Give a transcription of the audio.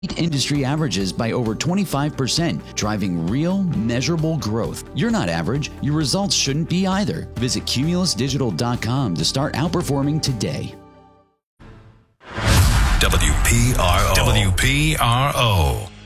industry averages by over 25%, driving real, measurable growth. You're not average. Your results shouldn't be either. Visit cumulusdigital.com to start outperforming today. WPRO.